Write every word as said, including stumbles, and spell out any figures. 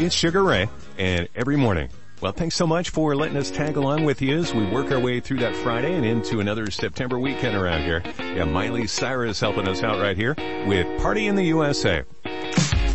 It's Sugar Ray, and every morning. Well, thanks so much for letting us tag along with you as we work our way through that Friday and into another September weekend around here. Yeah, Miley Cyrus helping us out right here with Party in the U S A.